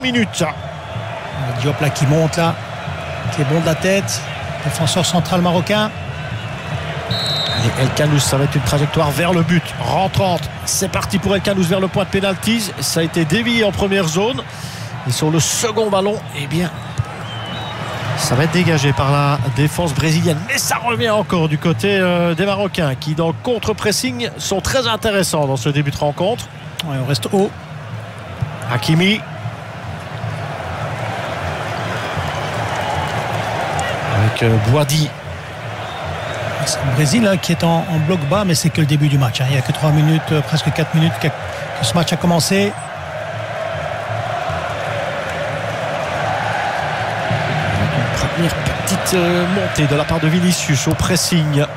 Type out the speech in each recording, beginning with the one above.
minutes. Diop là qui monte là, qui est bon de la tête, défenseur central marocain. Allez, El Khanous, ça va être une trajectoire vers le but, rentrante. C'est parti pour El Khanous vers le point de pénalty. Ça a été dévié en première zone. Et sur le second ballon, eh bien, ça va être dégagé par la défense brésilienne. Mais ça revient encore du côté des Marocains qui, dans le contre-pressing, sont très intéressants dans ce début de rencontre. Ouais, on reste haut. Hakimi. Avec Boadi. C'est le Brésil hein, qui est en bloc bas, mais c'est que le début du match. Hein. Il n'y a que 3 minutes, presque 4 minutes que ce match a commencé. Une première petite montée de la part de Vinicius au pressing. Et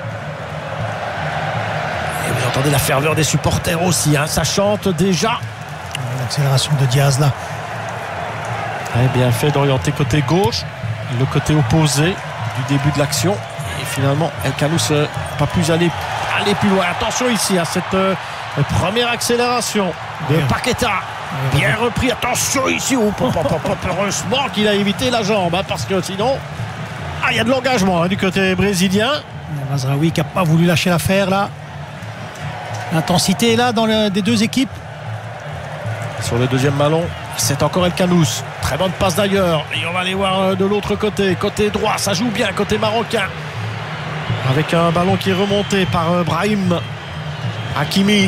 vous entendez la ferveur des supporters aussi. Hein. Ça chante déjà. L'accélération de Diaz là. Ouais, bien fait d'orienter côté gauche, le côté opposé du début de l'action. Et finalement, El Khanous n'a pas pu aller plus loin. Attention ici à cette première accélération de Paqueta. Bien repris. Attention ici. Heureusement qu'il a évité la jambe. Hein, parce que sinon, il y a de l'engagement hein, du côté brésilien. Mazraoui qui n'a pas voulu lâcher l'affaire là. L'intensité est là des deux équipes. Sur le deuxième ballon, c'est encore El Khanous. Très bonne passe d'ailleurs. Et on va aller voir de l'autre côté. Côté droit, ça joue bien. Côté marocain. Avec un ballon qui est remonté par Brahim. Hakimi.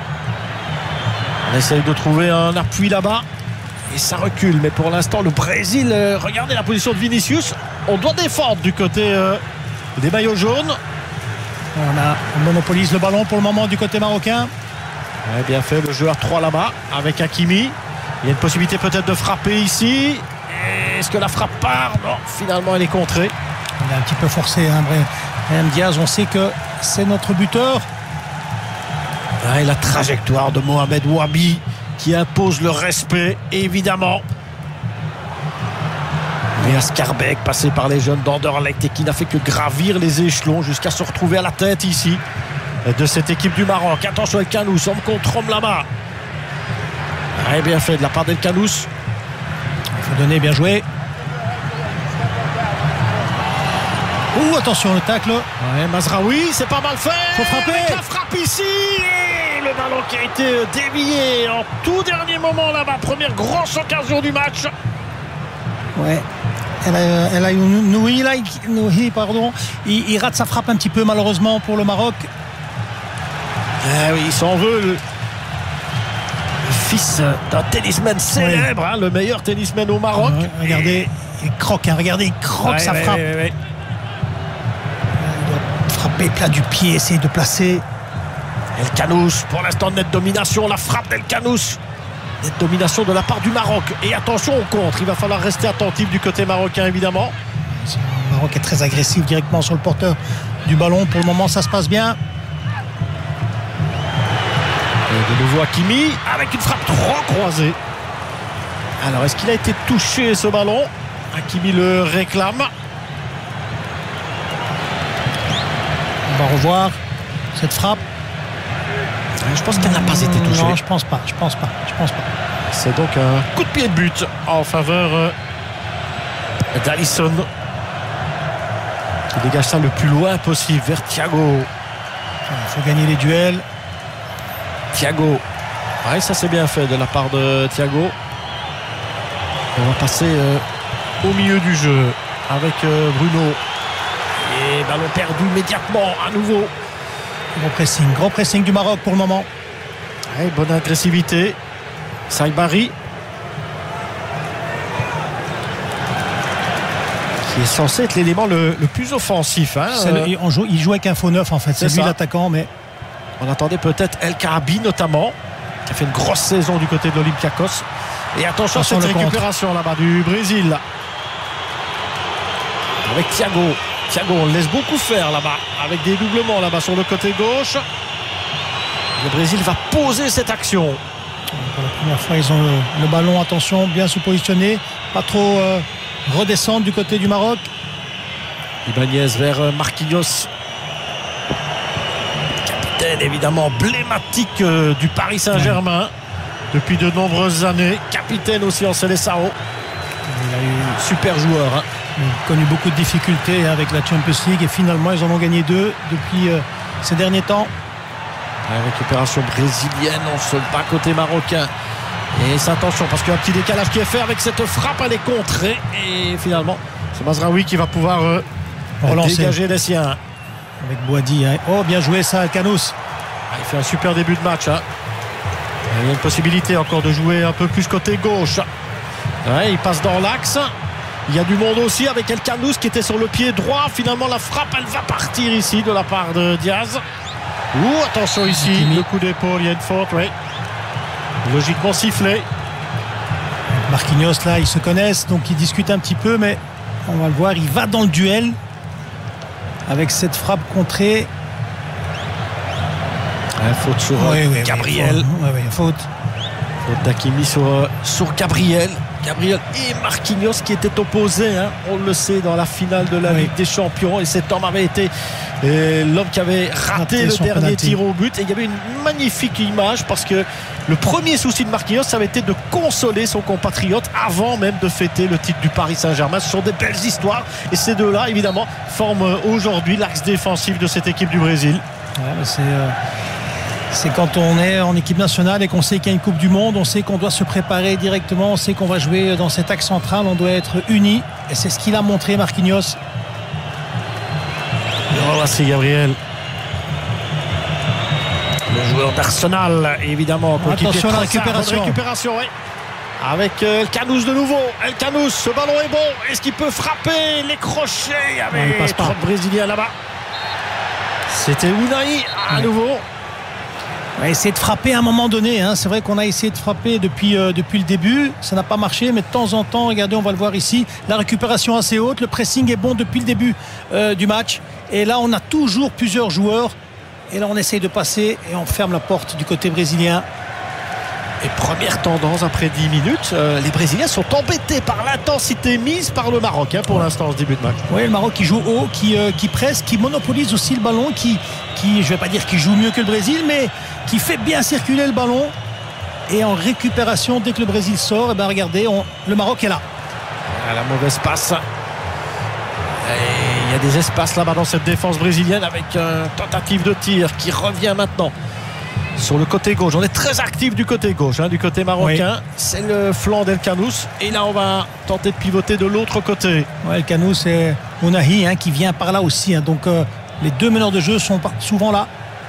On essaye de trouver un appui là-bas. Et ça recule. Mais pour l'instant, le Brésil, regardez la position de Vinicius. On doit défendre du côté des maillots jaunes. On monopolise le ballon pour le moment du côté marocain. Ouais, bien fait, le jeu à 3 là-bas avec Hakimi. Il y a une possibilité peut-être de frapper ici. Est-ce que la frappe part? Non, finalement elle est contrée. Il a un petit peu forcé hein, Brahim Diaz, on sait que c'est notre buteur. Et la trajectoire de Mohamed Wabi qui impose le respect, évidemment. Et Askarbek passé par les jeunes d'Anderlecht et qui n'a fait que gravir les échelons jusqu'à se retrouver à la tête ici de cette équipe du Maroc. Attention El Khanous, homme contre homme là-bas. Ouais, bien fait de la part d'El Khanous. Il faut donner, bien joué. Ouh, attention le tacle. Ouais, Mazraoui, c'est pas mal fait. Faut frapper. Avec la frappe ici. Et le ballon qui a été dévié en tout dernier moment là-bas. Première grosse occasion du match. Ouais. Elle a Nouhi, pardon. Il rate sa frappe un petit peu malheureusement pour le Maroc. Oui, il s'en veut. Le fils d'un tennisman célèbre, oui. Hein, le meilleur tennisman au Maroc. Regardez, il croque, hein, regardez, il croque sa frappe. Il doit frapper plat du pied, essayer de placer. El Khanous, pour l'instant, nette domination. La frappe d'El Khanous. Nette domination de la part du Maroc. Et attention au contre. Il va falloir rester attentif du côté marocain, évidemment. Le Maroc est très agressif directement sur le porteur du ballon. Pour le moment, ça se passe bien. De nouveau Hakimi avec une frappe trop croisée. Alors est-ce qu'il a été touché ce ballon? Hakimi le réclame. On va revoir cette frappe. Je pense qu'elle n'a pas été touchée. Non, je pense pas. C'est donc un coup de pied de but en faveur d'Alisson qui dégage ça le plus loin possible vers Thiago. Il faut gagner les duels. Thiago, ouais, ça c'est bien fait de la part de Thiago. On va passer au milieu du jeu avec Bruno. Et ballon perdu immédiatement à nouveau. Gros pressing du Maroc pour le moment. Ouais, bonne agressivité. Saibari qui est censé être l'élément le plus offensif. Hein, il joue avec un faux neuf en fait. C'est lui l'attaquant, mais on attendait peut-être El Karabi notamment, qui a fait une grosse saison du côté de l'Olympiakos. Et attention à cette récupération là-bas du Brésil. Avec Thiago. Thiago, on le laisse beaucoup faire là-bas. Avec des doublements là-bas sur le côté gauche. Le Brésil va poser cette action. Pour la première fois, ils ont le ballon. Attention, bien se positionner. Pas trop redescendre du côté du Maroc. Ibanez vers Marquinhos. Évidemment emblématique du Paris Saint-Germain. depuis de nombreuses années, capitaine aussi en Seleção. Il a eu Super joueur. Hein. Il a connu beaucoup de difficultés avec la Champions League et finalement ils en ont gagné 2 depuis ces derniers temps. La récupération brésilienne, on se bat côté marocain. Et c'est attention parce qu'il y a un petit décalage qui est fait avec cette frappe, elle est contrée. Et finalement, c'est Mazraoui qui va pouvoir dégager les siens. Avec Boadi. Hein. Oh, bien joué ça, Alcanous. Il fait un super début de match. Hein. Il y a une possibilité encore de jouer un peu plus côté gauche. Ouais, il passe dans l'axe. Il y a du monde aussi avec Elkanous qui était sur le pied droit. Finalement, la frappe, elle va partir ici de la part de Diaz. Attention ici, le coup d'épaule, il y a une faute, oui. Logiquement sifflé. Marquinhos, là, ils se connaissent, donc ils discutent un petit peu, mais on va le voir, il va dans le duel avec cette frappe contrée. Faute sur Gabriel. Faute. Faute d'Hakimi sur Gabriel. Gabriel et Marquinhos qui étaient opposés, hein, on le sait, dans la finale de la Ligue des Champions. Et cet homme avait été l'homme qui avait raté le dernier tir au but. Et il y avait une magnifique image parce que le premier souci de Marquinhos, ça avait été de consoler son compatriote avant même de fêter le titre du Paris Saint-Germain. Ce sont des belles histoires. Et ces deux-là, évidemment, forment aujourd'hui l'axe défensif de cette équipe du Brésil. Ouais, c'est quand on est en équipe nationale et qu'on sait qu'il y a une Coupe du Monde, on sait qu'on doit se préparer directement, on sait qu'on va jouer dans cet axe central, on doit être unis. Et c'est ce qu'il a montré, Marquinhos. Oh, là, c'est Gabriel. Le joueur d'Arsenal, évidemment. Attention à la récupération. Oui. Avec Elkanous de nouveau. Elkanous, ce ballon est bon. Est-ce qu'il peut frapper les crochets? Il y avait trop de Brésiliens là-bas. C'était Unai à nouveau. On va essayer de frapper à un moment donné. Hein. C'est vrai qu'on a essayé de frapper depuis le début. Ça n'a pas marché, mais de temps en temps, regardez, on va le voir ici. La récupération assez haute. Le pressing est bon depuis le début du match. Et là, on a toujours plusieurs joueurs. Et là, on essaye de passer et on ferme la porte du côté brésilien. Et première tendance après 10 minutes, les Brésiliens sont embêtés par l'intensité mise par le Maroc pour l'instant, ce début de match. Oui, le Maroc qui joue haut, qui presse, qui monopolise aussi le ballon, qui je ne vais pas dire qu'il joue mieux que le Brésil, mais qui fait bien circuler le ballon. Et en récupération, dès que le Brésil sort, et regardez, le Maroc est là. La mauvaise passe. Et il y a des espaces là-bas dans cette défense brésilienne avec une tentative de tir qui revient maintenant sur le côté gauche. On est très actif du côté gauche, du côté marocain. Oui. C'est le flanc d'Elkanous. Et là, on va tenter de pivoter de l'autre côté. Ouais, Elkanous et Ounahi qui vient par là aussi. Donc, les deux meneurs de jeu sont souvent là.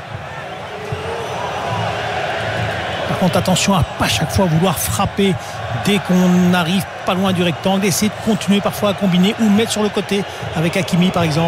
Par contre, attention à pas chaque fois vouloir frapper dès qu'on arrive pas loin du rectangle. Essayer de continuer parfois à combiner ou mettre sur le côté avec Hakimi, par exemple.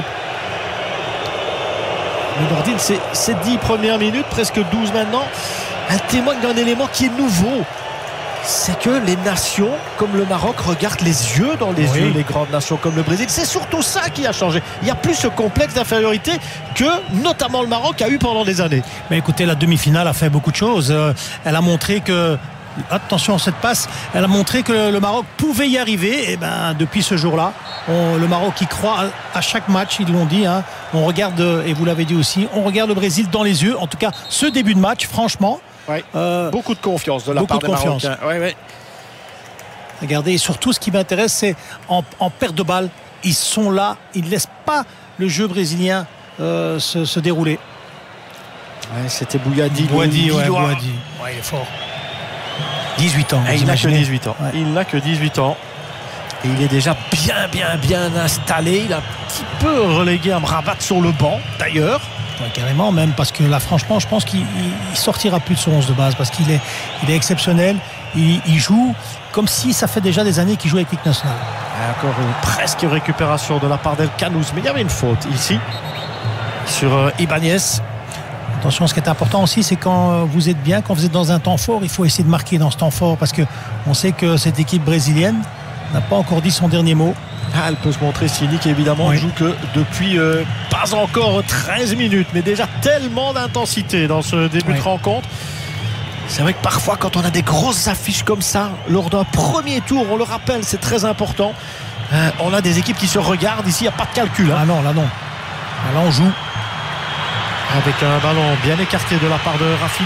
Le Nordin, ces 10 premières minutes, presque 12 maintenant, elle témoigne d'un élément qui est nouveau. C'est que les nations comme le Maroc regardent les yeux dans les yeux, les grandes nations comme le Brésil. C'est surtout ça qui a changé. Il n'y a plus ce complexe d'infériorité que notamment le Maroc a eu pendant des années. Mais écoutez, la demi-finale a fait beaucoup de choses. Elle a montré que, attention à cette passe, elle a montré que le Maroc pouvait y arriver. Et depuis ce jour-là, le Maroc y croit à chaque match, ils l'ont dit. On regarde, et vous l'avez dit aussi, on regarde le Brésil dans les yeux. En tout cas, ce début de match, franchement. Ouais. Beaucoup de confiance de la part des Marocains. Regardez, et surtout ce qui m'intéresse, c'est en perte de balle, ils sont là, ils ne laissent pas le jeu brésilien se dérouler. C'était Bouyadi. Bouyadi, il est fort. 18 ans. Il n'a que 18 ans. Ouais. Il n'a que 18 ans. Et il est déjà bien installé. Il a un petit peu relégué Amrabat sur le banc, d'ailleurs. Ouais, carrément même, parce que là franchement je pense qu'il sortira plus de son 11 de base parce qu'il est exceptionnel, il joue comme si ça fait déjà des années qu'il joue avec l'équipe nationale. Encore une presque récupération de la part d'Elkanous, mais il y avait une faute ici sur Ibanez. Attention, ce qui est important aussi, c'est quand vous êtes bien, quand vous êtes dans un temps fort, il faut essayer de marquer dans ce temps fort parce qu'on sait que cette équipe brésilienne n'a pas encore dit son dernier mot. Elle peut se montrer cynique, évidemment. Elle joue que depuis pas encore 13 minutes, mais déjà tellement d'intensité dans ce début de rencontre. C'est vrai que parfois, quand on a des grosses affiches comme ça, lors d'un premier tour, on le rappelle, c'est très important. On a des équipes qui se regardent. Ici, il n'y a pas de calcul. Ah non, là non. Là, on joue. Avec un ballon bien écarté de la part de Rafinha.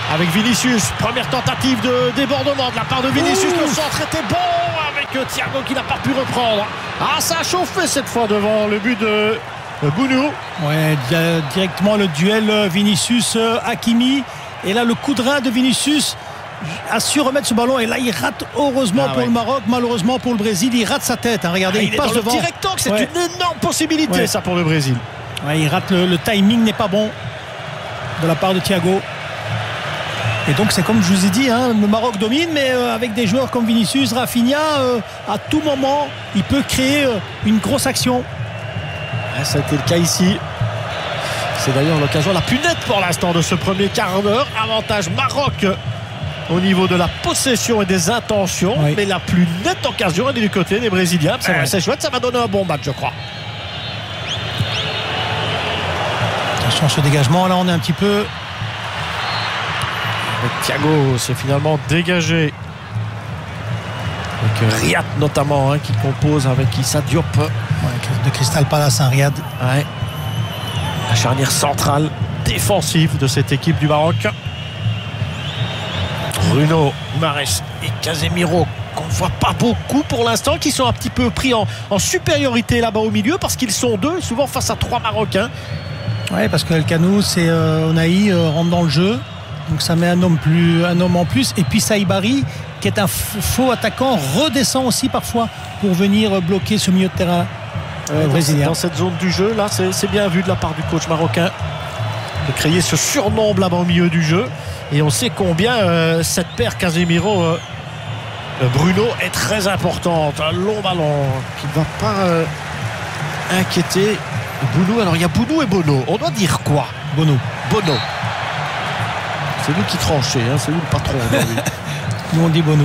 avec Vinicius. Première tentative de débordement de la part de Vinicius. Le centre était bon avec Thiago qui n'a pas pu reprendre. Ah, ça a chauffé cette fois devant le but de Bounou. Ouais, directement le duel Vinicius-Hakimi. Et là, le coup de rein de Vinicius a su remettre ce ballon. Et là, il rate, heureusement pour le Maroc, malheureusement pour le Brésil. Il rate sa tête. Hein. Regardez, il passe devant. Le petit rectangle, c'est une énorme possibilité, ça, pour le Brésil. Ouais, il rate le timing n'est pas bon de la part de Thiago. Et donc, c'est comme je vous ai dit, hein, le Maroc domine, mais avec des joueurs comme Vinicius, Rafinha, à tout moment, il peut créer une grosse action. Ça a été le cas ici. C'est d'ailleurs l'occasion la plus nette pour l'instant de ce premier quart d'heure. Avantage Maroc au niveau de la possession et des intentions, mais la plus nette occasion est du côté des Brésiliens. C'est chouette, ça va donner un bon match, je crois. Attention ce dégagement, là on est un petit peu... Avec Thiago, c'est finalement dégagé. Avec Riyad notamment, hein, qui compose avec Issa Diop. De Crystal Palace, hein, Riyad. Ouais. La charnière centrale défensive de cette équipe du Maroc. Bruno, Mahrez et Casemiro, qu'on ne voit pas beaucoup pour l'instant, qui sont un petit peu pris en supériorité là-bas au milieu, parce qu'ils sont deux, souvent face à trois Marocains. Oui, parce que El Kanous et Onahi rentrent dans le jeu. Donc ça met un homme en plus. Et puis Saïbari, qui est un faux attaquant, redescend aussi parfois pour venir bloquer ce milieu de terrain brésilien. Dans cette zone du jeu, là, c'est bien vu de la part du coach marocain de créer ce surnombre là-bas au milieu du jeu. Et on sait combien cette paire Casemiro Bruno est très importante. Un long ballon qui ne va pas inquiéter Bounou. Alors il y a Bounou et Bono. On doit dire quoi? Bono. C'est lui qui tranchait, hein, c'est lui le patron. Nous on dit Bono.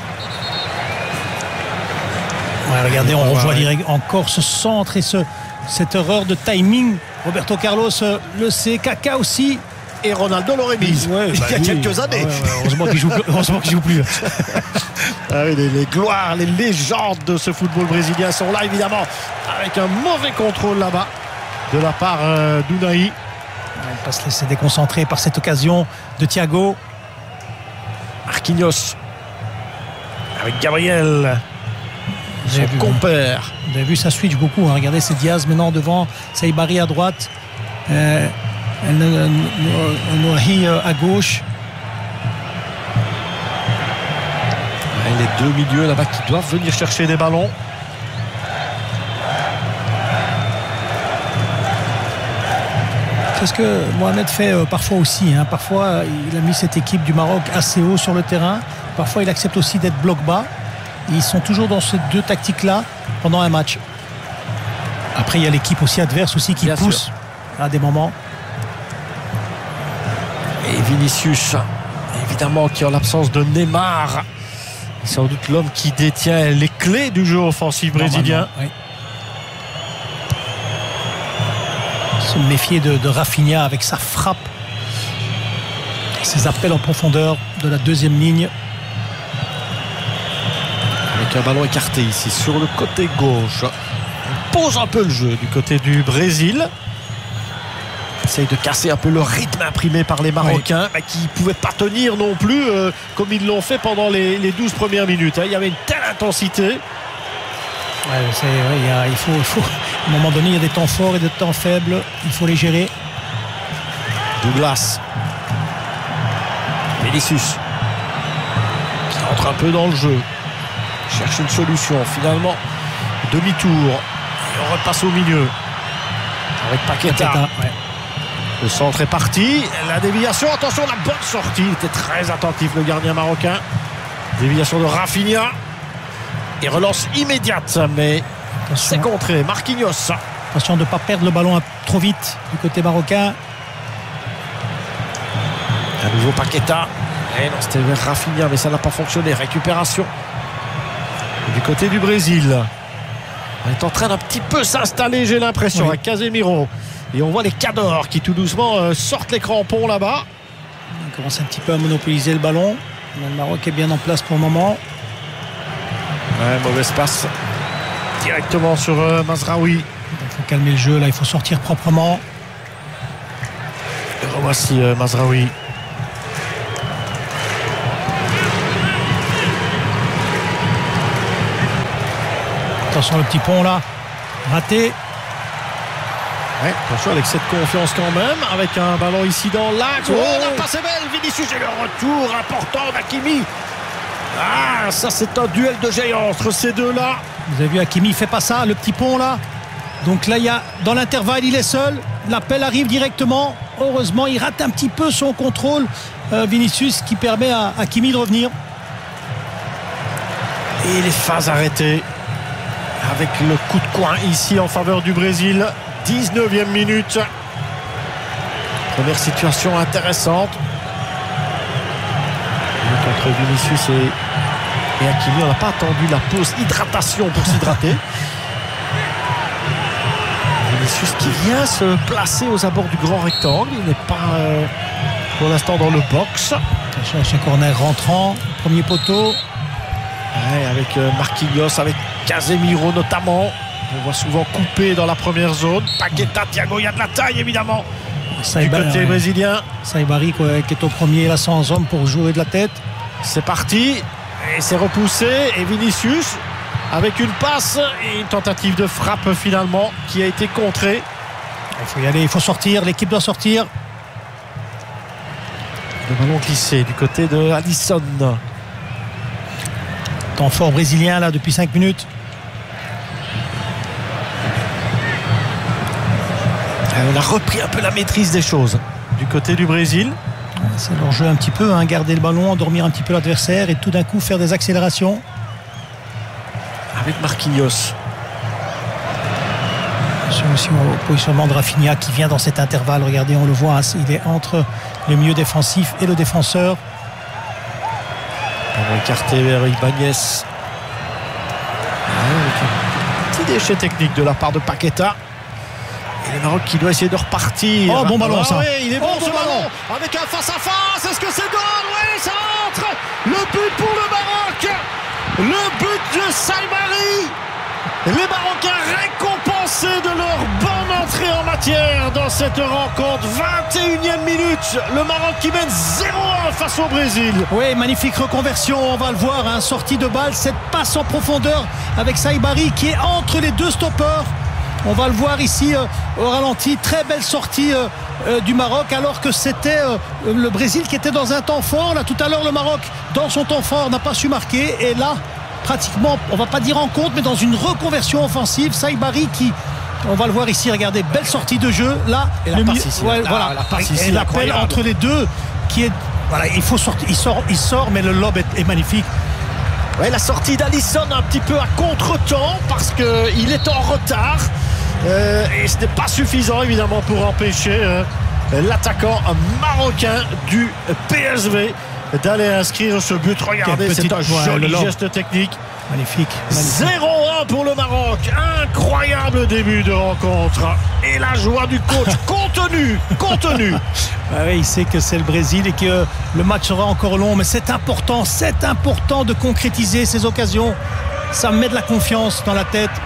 Ouais, regardez, on revoit encore ce centre et cette erreur de timing. Roberto Carlos le sait, Kaka aussi. Et Ronaldo l'aurait mise il y a quelques années. Heureusement qu'il joue plus. Ah oui, les gloires, les légendes de ce football brésilien sont là, évidemment, avec un mauvais contrôle là-bas de la part d'Unai. Il ne pas se laisser déconcentrer par cette occasion de Thiago. Marquinhos avec Gabriel, son compère. Vous avez vu, ça switch beaucoup, hein. Regardez, c'est Diaz maintenant devant, Saïbari à droite, Noahi à gauche. Les deux milieux là-bas qui doivent venir chercher des ballons. C'est ce que Mohamed fait parfois aussi, hein. Parfois il a mis cette équipe du Maroc assez haut sur le terrain. Parfois il accepte aussi d'être bloc bas. Ils sont toujours dans ces deux tactiques-là pendant un match. Après il y a l'équipe aussi adverse aussi qui pousse à des moments. Et Vinicius, évidemment, qui en l'absence de Neymar, sans doute l'homme qui détient les clés du jeu offensif brésilien. Oui. Se méfier de Rafinha avec sa frappe, ses appels en profondeur de la deuxième ligne. Avec un ballon écarté ici sur le côté gauche. On pose un peu le jeu du côté du Brésil. Essaye de casser un peu le rythme imprimé par les Marocains, qui ne pouvaient pas tenir non plus comme ils l'ont fait pendant les 12 premières minutes. Il y avait une telle intensité. Il faut à un moment donné, il y a des temps forts et des temps faibles. Il faut les gérer. Douglas. Vinicius qui entre un peu dans le jeu. Cherche une solution. Finalement, demi-tour. Et on repasse au milieu. Avec Paqueta. Le centre est parti. La déviation. Attention, la bonne sortie. Il était très attentif, le gardien marocain. Déviation de Rafinha. Et relance immédiate. Mais c'est contré. Marquinhos. Attention de ne pas perdre le ballon trop vite du côté marocain. Un nouveau Paqueta. Et non, c'était vers Rafinha, mais ça n'a pas fonctionné. Récupération. Et du côté du Brésil. On est en train d'un petit peu s'installer, j'ai l'impression, avec Casemiro. Et on voit les Cadors qui tout doucement sortent les crampons là-bas. On commence un petit peu à monopoliser le ballon. Le Maroc est bien en place pour le moment. Mauvaise passe directement sur Mazraoui. Il faut calmer le jeu là, il faut sortir proprement. Et revoici Mazraoui. Attention, le petit pont là, raté. Ouais, attention avec cette confiance quand même, avec un ballon ici dans l'axe. Oh, la passe est belle, Vinicius et le retour important d'Hakimi. Ah, ça c'est un duel de géants entre ces deux-là. Vous avez vu, Hakimi fait pas ça, le petit pont là. Donc là, il y a, dans l'intervalle, il est seul. L'appel arrive directement. Heureusement, il rate un petit peu son contrôle, Vinicius, qui permet à Hakimi de revenir. Et les phases arrêtées avec le coup de coin ici en faveur du Brésil. 19e minute. Première situation intéressante. Entre Vinicius et Hakimi, on n'a pas attendu la pause hydratation pour s'hydrater. Vinicius qui vient se placer aux abords du grand rectangle. Il n'est pas pour l'instant dans le box. Cherche un corner rentrant, premier poteau. Ouais, avec Marquinhos, avec Casemiro notamment. On voit souvent couper dans la première zone. Paqueta, Thiago, il y a de la taille évidemment du côté brésilien. Saibari qui est au premier là sans homme pour jouer de la tête. C'est parti et c'est repoussé. Et Vinicius avec une passe et une tentative de frappe finalement qui a été contrée. Il faut y aller, il faut sortir, l'équipe doit sortir. Le ballon glissé du côté de Alisson. Temps fort brésilien là depuis 5 minutes. On a repris un peu la maîtrise des choses du côté du Brésil. C'est leur jeu un petit peu, hein, garder le ballon, endormir un petit peu l'adversaire et tout d'un coup faire des accélérations. Avec Marquinhos. C'est aussi au positionnement de Rafinha qui vient dans cet intervalle. Regardez, on le voit, hein, il est entre le milieu défensif et le défenseur. On va écarter vers Ibanez. Petit déchet technique de la part de Paqueta. Et le Maroc qui doit essayer de repartir. Oh, bon ballon ça. Oui, il est bon ce ballon. Avec un face-à-face. Est-ce que c'est goal? Oui, ça entre. Le but pour le Maroc. Le but de Saibari. Les Marocains récompensés de leur bonne entrée en matière dans cette rencontre. 21e minute. Le Maroc qui mène 0-1 face au Brésil. Oui, magnifique reconversion. On va le voir. Hein, sortie de balle. Cette passe en profondeur avec Saibari qui est entre les deux stoppeurs. On va le voir ici au ralenti. Très belle sortie du Maroc alors que c'était le Brésil qui était dans un temps fort. Là tout à l'heure le Maroc dans son temps fort n'a pas su marquer. Et là pratiquement, on va pas dire en compte mais dans une reconversion offensive. Saibari qui, on va le voir ici, regardez, belle sortie de jeu. Là, et la passe ici, ouais, voilà. Et l'appel entre les deux qui est, voilà, il faut sortir, il sort mais le lob est magnifique. Ouais, la sortie d'Alisson un petit peu à contre-temps parce qu'il est en retard. Et ce n'est pas suffisant évidemment pour empêcher l'attaquant marocain du PSV d'aller inscrire ce but. Regardez, c'est un joli geste technique. Magnifique. 0-1 pour le Maroc. Incroyable début de rencontre. Et la joie du coach. Contenu. Ah oui, il sait que c'est le Brésil et que le match sera encore long. Mais c'est important de concrétiser ces occasions. Ça met de la confiance dans la tête.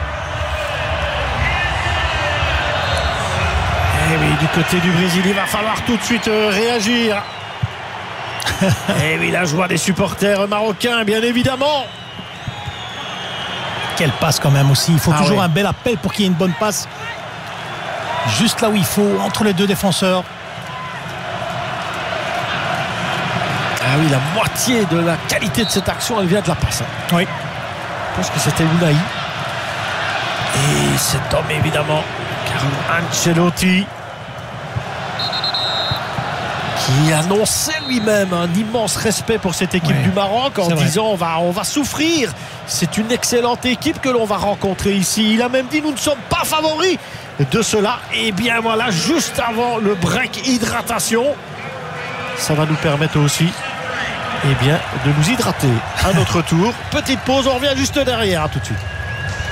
Et oui, du côté du Brésil, il va falloir tout de suite réagir. Et oui, la joie des supporters marocains, bien évidemment. Quelle passe quand même aussi. Il faut toujours un bel appel pour qu'il y ait une bonne passe. Juste là où il faut, entre les deux défenseurs. Ah oui, la moitié de la qualité de cette action, elle vient de la passe. Oui. Je pense que c'était Unai. Et cet homme, évidemment, Carlo Ancelotti, qui annonçait lui-même un immense respect pour cette équipe du Maroc en disant on va souffrir. C'est une excellente équipe que l'on va rencontrer ici. Il a même dit nous ne sommes pas favoris de cela. Et bien voilà, juste avant le break hydratation, ça va nous permettre aussi de nous hydrater à notre tour. Petite pause, on revient juste derrière. À tout de suite.